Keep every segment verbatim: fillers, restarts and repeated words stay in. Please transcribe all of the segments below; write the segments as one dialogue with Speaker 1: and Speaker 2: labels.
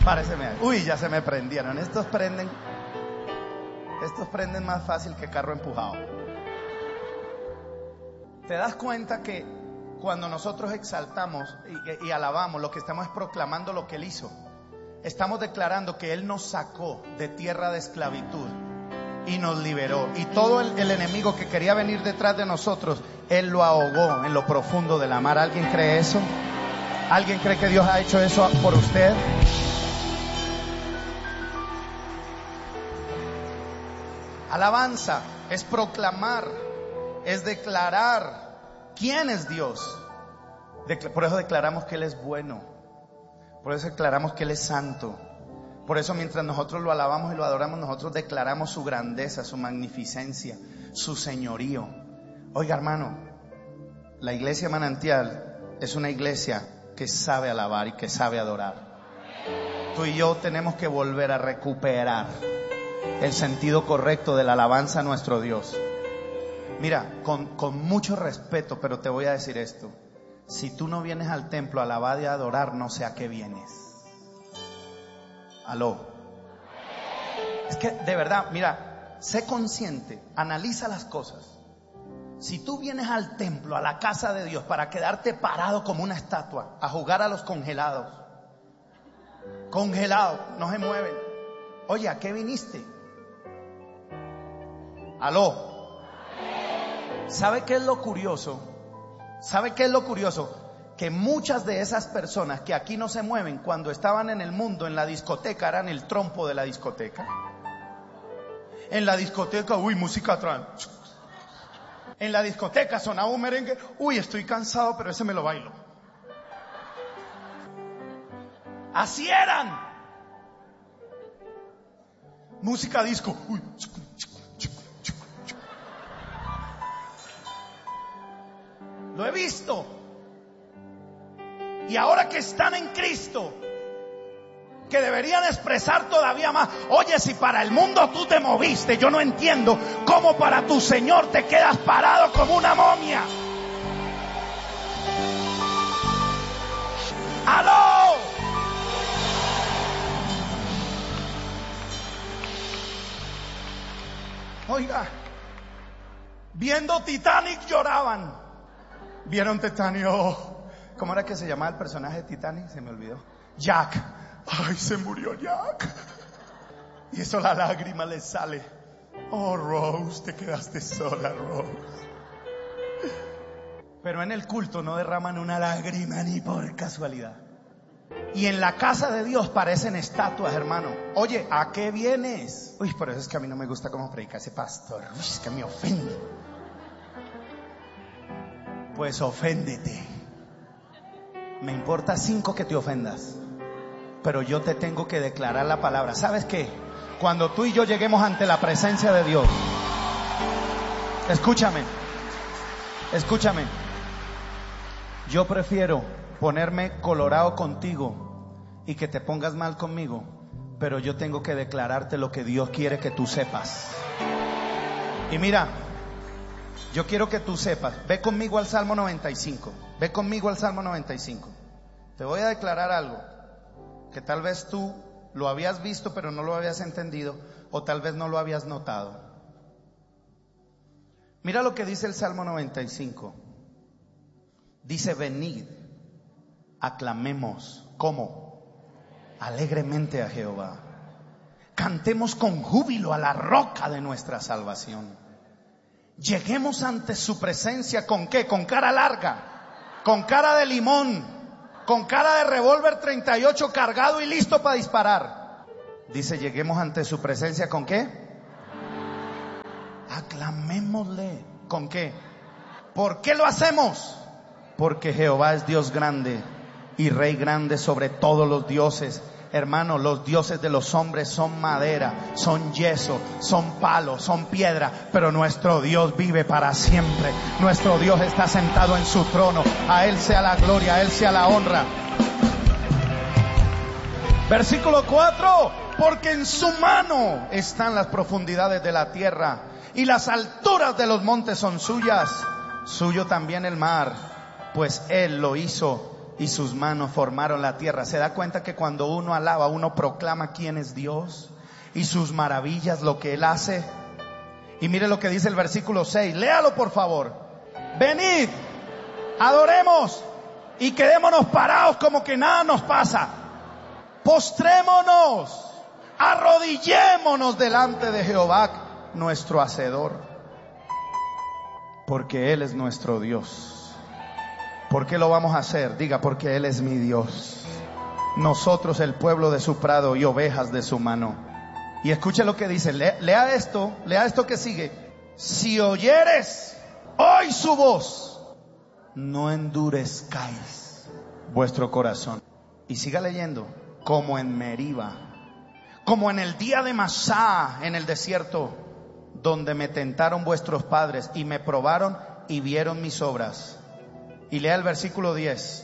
Speaker 1: Páreseme. Uy, ya se me prendieron. Estos prenden. Estos prenden más fácil que carro empujado. ¿Te das cuenta que cuando nosotros exaltamos y, y alabamos, lo que estamos es proclamando lo que Él hizo? Estamos declarando que Él nos sacó de tierra de esclavitud y nos liberó. Y todo el, el enemigo que quería venir detrás de nosotros, Él lo ahogó en lo profundo del mar. ¿Alguien cree eso? ¿Alguien cree que Dios ha hecho eso por usted? Alabanza es proclamar, es declarar quién es Dios. Por eso declaramos que Él es bueno. Por eso declaramos que Él es santo. Por eso mientras nosotros lo alabamos y lo adoramos, nosotros declaramos su grandeza, su magnificencia, su señorío. Oiga, hermano, la iglesia Manantial es una iglesia que sabe alabar y que sabe adorar. Tú y yo tenemos que volver a recuperar el sentido correcto de la alabanza a nuestro Dios. Mira, con, con mucho respeto, pero te voy a decir esto. Si tú no vienes al templo a alabar y a adorar, no sé a qué vienes. Aló. Es que de verdad, mira, sé consciente, analiza las cosas. Si tú vienes al templo, a la casa de Dios, para quedarte parado como una estatua, a jugar a los congelados, congelados, no se mueven. Oye, ¿a qué viniste? Aló. ¿Sabe qué es lo curioso? ¿Sabe qué es lo curioso? Que muchas de esas personas que aquí no se mueven, cuando estaban en el mundo, en la discoteca, eran el trompo de la discoteca. En la discoteca, uy, música trans. En la discoteca sonaba un merengue, uy, estoy cansado, pero ese me lo bailo. Así eran. Música disco, uy. Lo he visto. Y ahora que están en Cristo, que deberían expresar todavía más. Oye, si para el mundo tú te moviste, yo no entiendo cómo para tu Señor te quedas parado como una momia. ¡Aló! Oiga, viendo Titanic lloraban. ¿Vieron Titanic? Oh. ¿Cómo era que se llamaba el personaje de Titanic? Se me olvidó. Jack. Ay, se murió Jack. Y eso la lágrima le sale. Oh, Rose, te quedaste sola, Rose. Pero en el culto no derraman una lágrima ni por casualidad. Y en la casa de Dios parecen estatuas, hermano. Oye, ¿a qué vienes? Uy, por eso es que a mí no me gusta cómo predica ese pastor. Uy, es que me ofende. Pues oféndete. Me importa cinco que te ofendas, pero yo te tengo que declarar la palabra. ¿Sabes qué? Cuando tú y yo lleguemos ante la presencia de Dios, escúchame, escúchame. Yo prefiero ponerme colorado contigo y que te pongas mal conmigo, pero yo tengo que declararte lo que Dios quiere que tú sepas. Y mira, yo quiero que tú sepas. Ve conmigo al Salmo noventa y cinco. Ve conmigo al Salmo noventa y cinco. Te voy a declarar algo que tal vez tú lo habías visto pero no lo habías entendido, o tal vez no lo habías notado. Mira lo que dice el Salmo noventa y cinco. Dice: venid, aclamemos. ¿Cómo? Alegremente a Jehová. Cantemos con júbilo a la roca de nuestra salvación. Lleguemos ante su presencia ¿con qué? Con cara larga, con cara de limón, con cara de revólver treinta y ocho cargado y listo para disparar. Dice: lleguemos ante su presencia ¿con qué? Aclamémosle. ¿Con qué? ¿Por qué lo hacemos? Porque Jehová es Dios grande y Rey grande sobre todos los dioses. Hermano, los dioses de los hombres son madera, son yeso, son palo, son piedra, pero nuestro Dios vive para siempre. Nuestro Dios está sentado en su trono. A Él sea la gloria, a Él sea la honra. Versículo cuatro: porque en su mano están las profundidades de la tierra y las alturas de los montes son suyas. Suyo también el mar, pues Él lo hizo y sus manos formaron la tierra. ¿Se da cuenta que cuando uno alaba, uno proclama quién es Dios y sus maravillas, lo que Él hace? Y mire lo que dice el versículo seis, léalo por favor. Venid, adoremos y quedémonos parados como que nada nos pasa. Postrémonos, arrodillémonos delante de Jehová, nuestro Hacedor, porque Él es nuestro Dios. ¿Por qué lo vamos a hacer? Diga, porque Él es mi Dios. Nosotros el pueblo de su prado y ovejas de su mano. Y escuche lo que dice, lea, lea esto, lea esto que sigue. Si oyeres hoy su voz, no endurezcáis vuestro corazón. Y siga leyendo, como en Meriba, como en el día de Masá, en el desierto, donde me tentaron vuestros padres y me probaron y vieron mis obras. Y lea el versículo diez.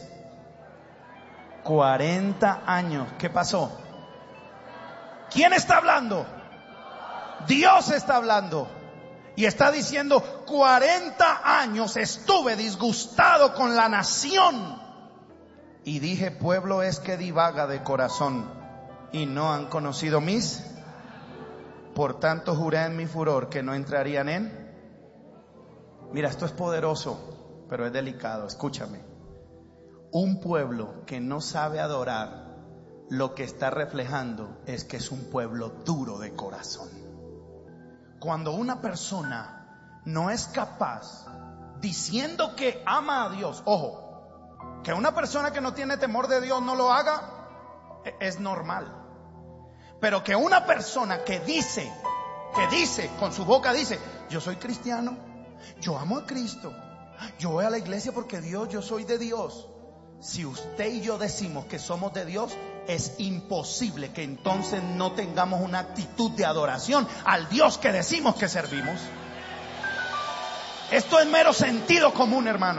Speaker 1: cuarenta años. ¿Qué pasó? ¿Quién está hablando? Dios está hablando. Y está diciendo, cuarenta años estuve disgustado con la nación. Y dije, pueblo es que divaga de corazón y no han conocido mis. Por tanto juré en mi furor que no entrarían en. Mira, esto es poderoso, pero es delicado, escúchame. Un pueblo que no sabe adorar, lo que está reflejando es que es un pueblo duro de corazón. Cuando una persona no es capaz, diciendo que ama a Dios, ojo, que una persona que no tiene temor de Dios no lo haga, es normal. Pero que una persona que dice, que dice, con su boca dice, yo soy cristiano, yo amo a Cristo, yo voy a la iglesia porque Dios, yo soy de Dios. Si usted y yo decimos que somos de Dios, es imposible que entonces no tengamos una actitud de adoración al Dios que decimos que servimos. Esto es mero sentido común, hermano.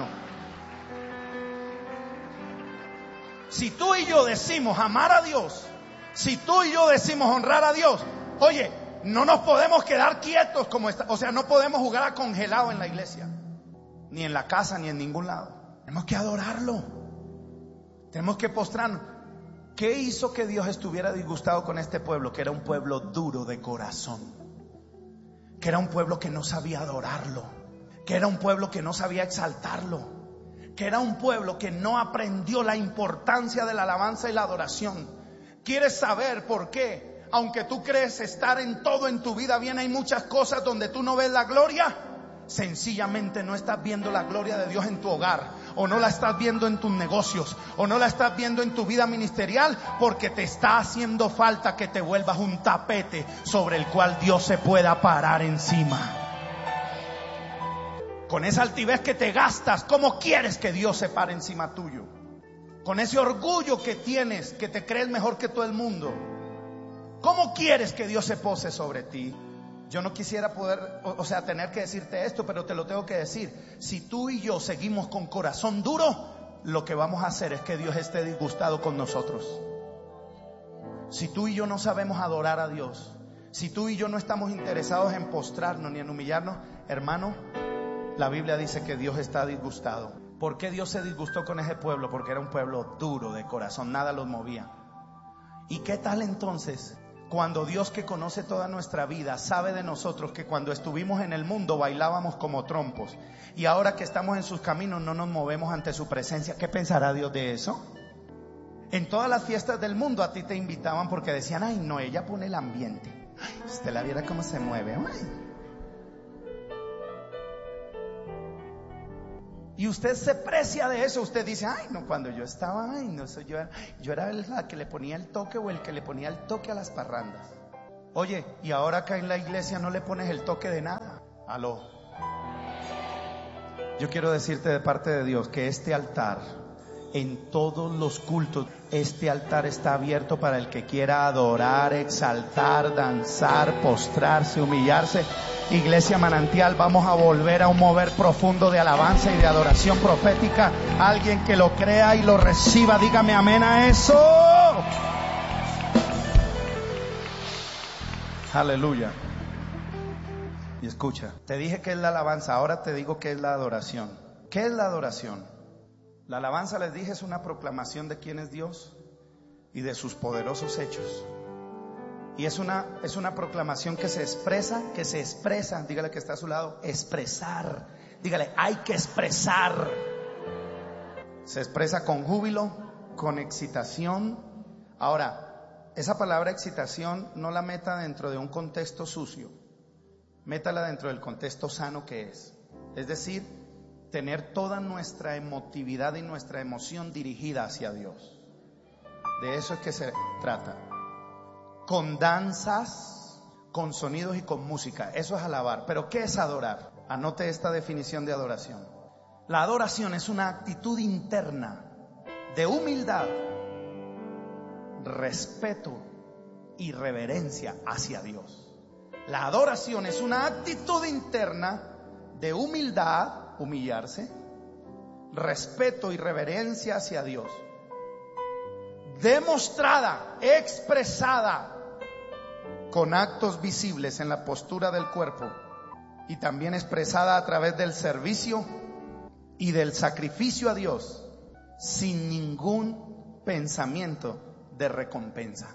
Speaker 1: Si tú y yo decimos amar a Dios, si tú y yo decimos honrar a Dios, oye, no nos podemos quedar quietos como está, o sea, no podemos jugar a congelado en la iglesia, ni en la casa, ni en ningún lado. Tenemos que adorarlo. Tenemos que postrarnos. ¿Qué hizo que Dios estuviera disgustado con este pueblo? Que era un pueblo duro de corazón, que era un pueblo que no sabía adorarlo, que era un pueblo que no sabía exaltarlo, que era un pueblo que no aprendió la importancia de la alabanza y la adoración. ¿Quieres saber por qué? Aunque tú crees estar en todo en tu vida bien, hay muchas cosas donde tú no ves la gloria. Sencillamente no estás viendo la gloria de Dios en tu hogar, o no la estás viendo en tus negocios, o no la estás viendo en tu vida ministerial, porque te está haciendo falta que te vuelvas un tapete sobre el cual Dios se pueda parar encima. Con esa altivez que te gastas, ¿cómo quieres que Dios se pare encima tuyo? Con ese orgullo que tienes, que te crees mejor que todo el mundo, ¿cómo quieres que Dios se pose sobre ti? Yo no quisiera poder, o, o sea, tener que decirte esto, pero te lo tengo que decir. Si tú y yo seguimos con corazón duro, lo que vamos a hacer es que Dios esté disgustado con nosotros. Si tú y yo no sabemos adorar a Dios, si tú y yo no estamos interesados en postrarnos ni en humillarnos, hermano, la Biblia dice que Dios está disgustado. ¿Por qué Dios se disgustó con ese pueblo? Porque era un pueblo duro de corazón, nada los movía. ¿Y qué tal entonces cuando Dios, que conoce toda nuestra vida, sabe de nosotros que cuando estuvimos en el mundo bailábamos como trompos, y ahora que estamos en sus caminos no nos movemos ante su presencia? ¿Qué pensará Dios de eso? En todas las fiestas del mundo a ti te invitaban porque decían, ay no, ella pone el ambiente. Ay, usted la viera cómo se mueve. Ay. Y usted se precia de eso. Usted dice, ay no, cuando yo estaba, ay no, soy yo, yo era la que le ponía el toque, o el que le ponía el toque a las parrandas. Oye, y ahora acá en la iglesia no le pones el toque de nada. Aló. Yo quiero decirte de parte de Dios que este altar, en todos los cultos, este altar está abierto para el que quiera adorar, exaltar, danzar, postrarse, humillarse. Iglesia Manantial, vamos a volver a un mover profundo de alabanza y de adoración profética. Alguien que lo crea y lo reciba, dígame amén a eso. Aleluya. Y escucha, te dije que es la alabanza, ahora te digo que es la adoración. ¿Qué es la adoración? La alabanza, les dije, es una proclamación de quién es Dios y de sus poderosos hechos. Y es una, es una proclamación que se expresa, que se expresa, dígale que está a su lado, expresar. Dígale, hay que expresar. Se expresa con júbilo, con excitación. Ahora, esa palabra excitación no la meta dentro de un contexto sucio. Métala dentro del contexto sano que es. Es decir, tener toda nuestra emotividad y nuestra emoción dirigida hacia Dios. De eso es que se trata. Con danzas, con sonidos y con música. Eso es alabar. ¿Pero qué es adorar? Anote esta definición de adoración. La adoración es una actitud interna de humildad, respeto y reverencia hacia Dios. La adoración es una actitud interna de humildad, humillarse, respeto y reverencia hacia Dios, demostrada, expresada con actos visibles en la postura del cuerpo y también expresada a través del servicio y del sacrificio a Dios sin ningún pensamiento de recompensa.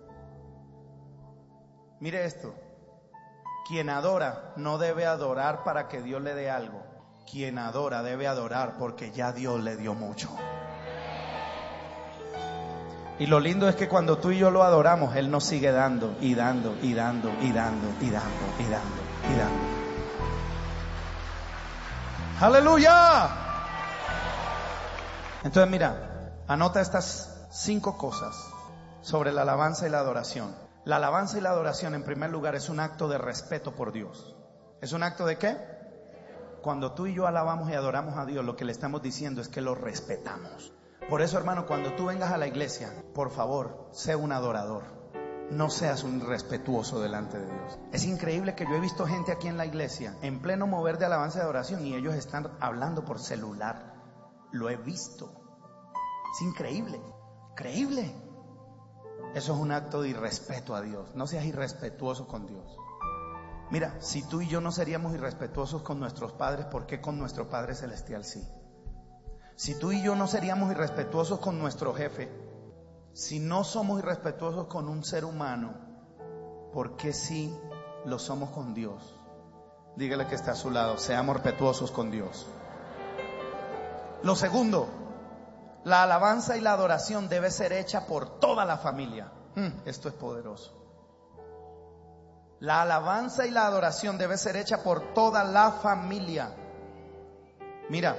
Speaker 1: Mire esto. Quien adora no debe adorar para que Dios le dé algo. Quien adora debe adorar porque ya Dios le dio mucho. Y lo lindo es que cuando tú y yo lo adoramos, Él nos sigue dando y dando y dando y dando y dando y dando y dando. ¡Aleluya! Entonces mira, anota estas cinco cosas sobre la alabanza y la adoración. La alabanza y la adoración, en primer lugar, es un acto de respeto por Dios. ¿Es un acto de qué? Cuando tú y yo alabamos y adoramos a Dios, lo que le estamos diciendo es que lo respetamos. Por eso, hermano, cuando tú vengas a la iglesia, por favor, sé un adorador. No seas un irrespetuoso delante de Dios. Es increíble que yo he visto gente aquí en la iglesia, en pleno mover de alabanza y adoración, y ellos están hablando por celular. Lo he visto. Es increíble, increíble. Eso es un acto de irrespeto a Dios. No seas irrespetuoso con Dios. Mira, si tú y yo no seríamos irrespetuosos con nuestros padres, ¿por qué con nuestro Padre Celestial sí? Si tú y yo no seríamos irrespetuosos con nuestro jefe, si no somos irrespetuosos con un ser humano, ¿por qué sí lo somos con Dios? Dígale que está a su lado, seamos respetuosos con Dios. Lo segundo, la alabanza y la adoración debe ser hecha por toda la familia. Hmm, esto es poderoso. La alabanza y la adoración debe ser hecha por toda la familia. Mira,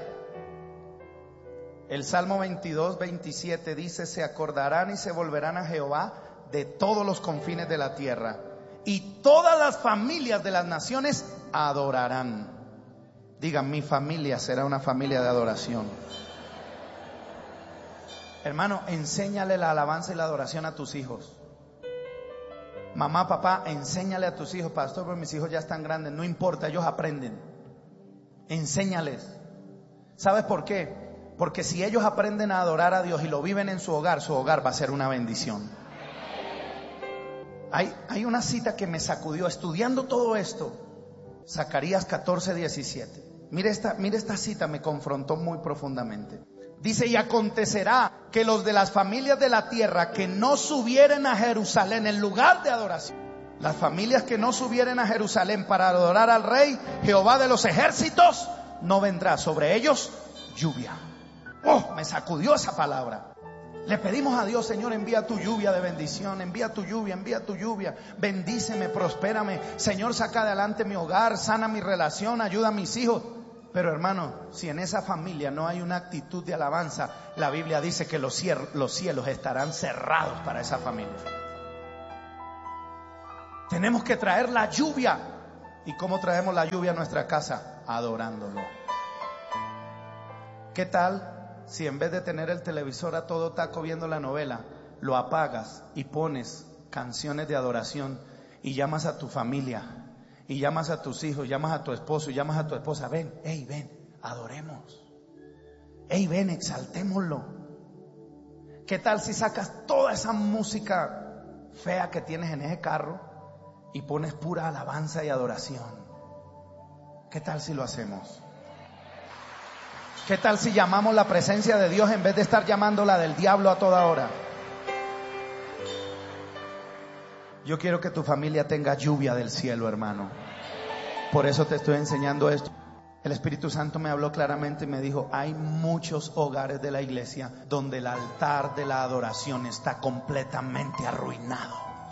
Speaker 1: el Salmo veintidós, veintisiete dice: se acordarán y se volverán a Jehová de todos los confines de la tierra, y todas las familias de las naciones adorarán. Digan, mi familia será una familia de adoración. Hermano, enséñale la alabanza y la adoración a tus hijos. Mamá, papá, enséñale a tus hijos. Pastor, pero mis hijos ya están grandes. No importa, ellos aprenden. Enséñales. ¿Sabes por qué? Porque si ellos aprenden a adorar a Dios y lo viven en su hogar, su hogar va a ser una bendición. Hay, hay una cita que me sacudió estudiando todo esto. Zacarías catorce, diecisiete. Mire esta, mire esta cita, me confrontó muy profundamente. Dice: y acontecerá que los de las familias de la tierra que no subieren a Jerusalén en lugar de adoración, las familias que no subieren a Jerusalén para adorar al Rey Jehová de los ejércitos, no vendrá sobre ellos lluvia. Oh, me sacudió esa palabra. Le pedimos a Dios: Señor, envía tu lluvia de bendición, envía tu lluvia, envía tu lluvia, bendíceme, prospérame. Señor, saca adelante mi hogar, sana mi relación, ayuda a mis hijos. Pero hermano, si en esa familia no hay una actitud de alabanza, la Biblia dice que los cielos, los cielos estarán cerrados para esa familia. Tenemos que traer la lluvia. ¿Y cómo traemos la lluvia a nuestra casa? Adorándolo. ¿Qué tal si en vez de tener el televisor a todo taco viendo la novela, lo apagas y pones canciones de adoración y llamas a tu familia? Y llamas a tus hijos, llamas a tu esposo, y llamas a tu esposa: ven, hey, ven, adoremos. Hey, ven, exaltémoslo. ¿Qué tal si sacas toda esa música fea que tienes en ese carro y pones pura alabanza y adoración? ¿Qué tal si lo hacemos? ¿Qué tal si llamamos la presencia de Dios en vez de estar llamando la del diablo a toda hora? Yo quiero que tu familia tenga lluvia del cielo, hermano. Por eso te estoy enseñando esto. El Espíritu Santo me habló claramente y me dijo, hay muchos hogares de la iglesia donde el altar de la adoración está completamente arruinado.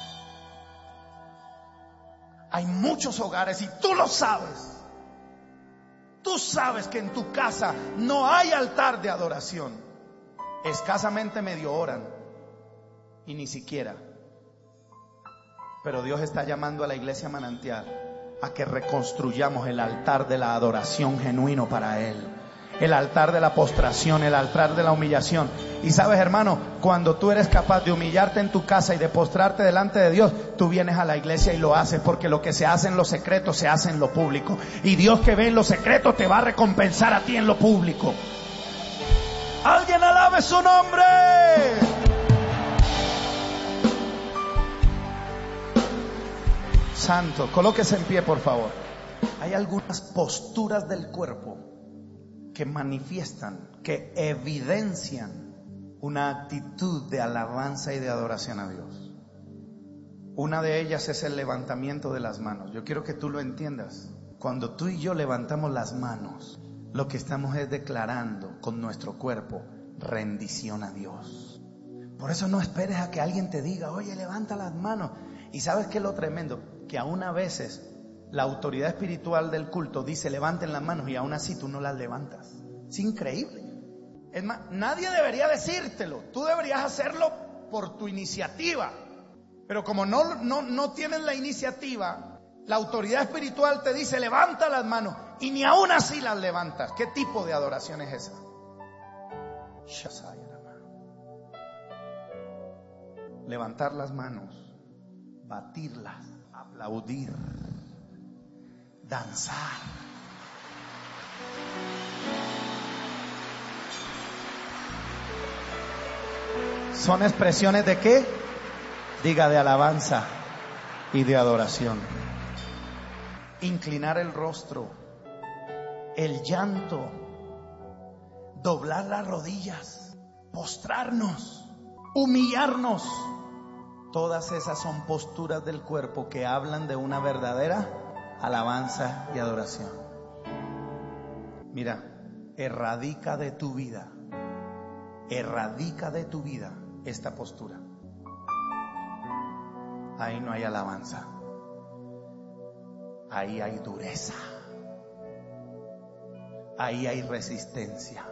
Speaker 1: Hay muchos hogares y tú lo sabes. Tú sabes que en tu casa no hay altar de adoración. Escasamente medio oran y ni siquiera. Pero Dios está llamando a la iglesia Manantial a que reconstruyamos el altar de la adoración genuino para Él. El altar de la postración, el altar de la humillación. Y sabes, hermano, cuando tú eres capaz de humillarte en tu casa y de postrarte delante de Dios, tú vienes a la iglesia y lo haces, porque lo que se hace en lo secreto se hace en lo público. Y Dios que ve en lo secreto te va a recompensar a ti en lo público. ¡Alguien alabe su nombre! Santo, colóquese en pie, por favor. Hay algunas posturas del cuerpo que manifiestan, que evidencian una actitud de alabanza y de adoración a Dios. Una de ellas es el levantamiento de las manos. Yo quiero que tú lo entiendas. Cuando tú y yo levantamos las manos, lo que estamos es declarando con nuestro cuerpo rendición a Dios. Por eso no esperes a que alguien te diga, oye, levanta las manos. Y ¿sabes qué es lo tremendo? Que aún a veces la autoridad espiritual del culto dice levanten las manos y aún así tú no las levantas. Es increíble. Es más, nadie debería decírtelo. Tú deberías hacerlo por tu iniciativa. Pero como no, no, no tienes la iniciativa, la autoridad espiritual te dice levanta las manos y ni aún así las levantas. ¿Qué tipo de adoración es esa? Levantar las manos, batirlas, aplaudir, danzar. ¿Son expresiones de qué? Diga, de alabanza y de adoración. Inclinar el rostro, el llanto, doblar las rodillas, postrarnos, humillarnos. Todas esas son posturas del cuerpo que hablan de una verdadera alabanza y adoración. Mira, erradica de tu vida, erradica de tu vida esta postura. Ahí no hay alabanza, ahí hay dureza, ahí hay resistencia.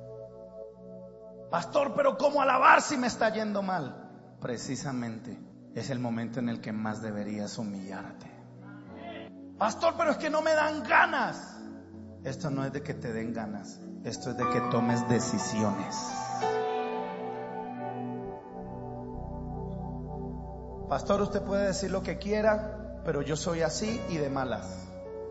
Speaker 1: Pastor, pero ¿cómo alabar si me está yendo mal? Precisamente es el momento en el que más deberías humillarte. Pastor, pero es que no me dan ganas. Esto no es de que te den ganas, esto es de que tomes decisiones. Pastor, usted puede decir lo que quiera, pero yo soy así y de malas.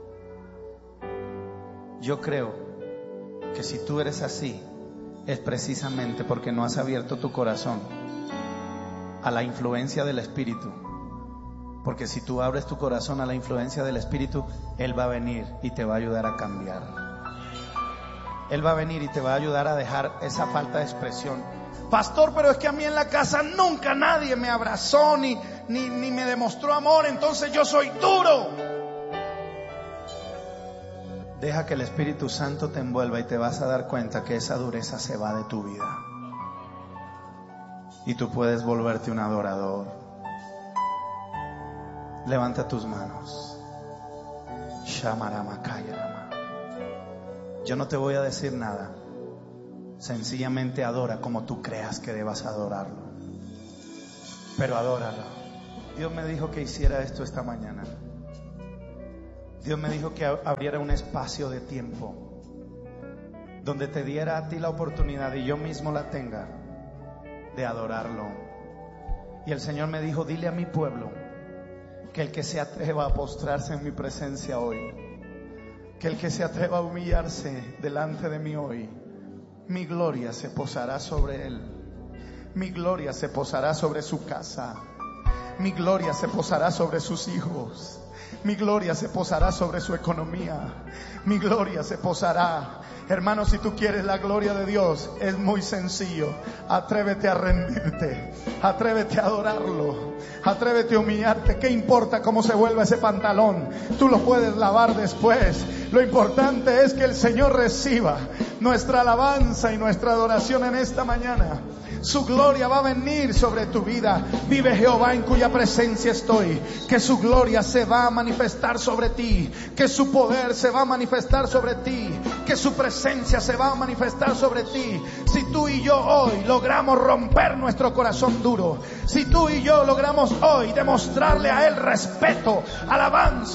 Speaker 1: Yo creo que si tú eres así, es precisamente porque no has abierto tu corazón a la influencia del Espíritu. Porque si tú abres tu corazón a la influencia del Espíritu, Él va a venir y te va a ayudar a cambiar. Él va a venir y te va a ayudar a dejar esa falta de expresión. Pastor, pero es que a mí en la casa nunca nadie me abrazó ni, ni, ni me demostró amor, entonces yo soy duro. Deja que el Espíritu Santo te envuelva y te vas a dar cuenta que esa dureza se va de tu vida. Y tú puedes volverte un adorador. Levanta tus manos. Yo no te voy a decir nada. Sencillamente adora como tú creas que debas adorarlo. Pero adóralo. Dios me dijo que hiciera esto esta mañana. Dios me dijo que abriera un espacio de tiempo donde te diera a ti la oportunidad, y yo mismo la tenga, de adorarlo. Y el Señor me dijo, dile a mi pueblo que el que se atreva a postrarse en mi presencia hoy, que el que se atreva a humillarse delante de mí hoy, mi gloria se posará sobre él. Mi gloria se posará sobre su casa. Mi gloria se posará sobre sus hijos. Mi gloria se posará sobre su economía. Mi gloria se posará. Hermano, si tú quieres la gloria de Dios, es muy sencillo. Atrévete a rendirte. Atrévete a adorarlo. Atrévete a humillarte. ¿Qué importa cómo se vuelva ese pantalón? Tú lo puedes lavar después. Lo importante es que el Señor reciba nuestra alabanza y nuestra adoración en esta mañana. Su gloria va a venir sobre tu vida. Vive Jehová en cuya presencia estoy. Que su gloria se va a manifestar sobre ti. Que su poder se va a manifestar sobre ti. Que su presencia se va a manifestar sobre ti. Si tú y yo hoy logramos romper nuestro corazón duro. Si tú y yo logramos hoy demostrarle a Él respeto, alabanza.